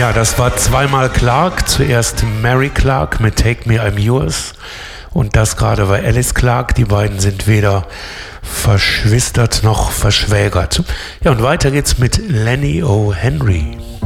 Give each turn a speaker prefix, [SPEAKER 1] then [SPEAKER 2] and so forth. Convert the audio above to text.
[SPEAKER 1] Ja, das war zweimal Clark. Zuerst Mary Clark mit Take Me, I'm Yours. Und das gerade war Alice Clark. Die beiden sind weder verschwistert noch verschwägert. Ja, und weiter geht's mit Lenny O. Henry.